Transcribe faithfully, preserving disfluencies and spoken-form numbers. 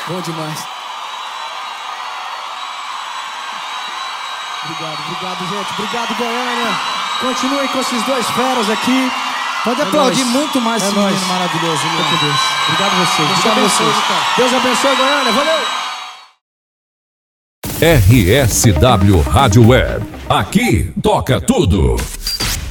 Bom demais. Obrigado, obrigado, gente. Obrigado, Goiânia. Continuem com esses dois feras aqui. Pode é aplaudir nóis. muito mais é esse nóis. menino maravilhoso. Fica com Deus. Obrigado a vocês. Deus Deus abençoe, abençoe. cara. Deus abençoe, Goiânia. Valeu. R S W Rádio Web. Aqui toca tudo.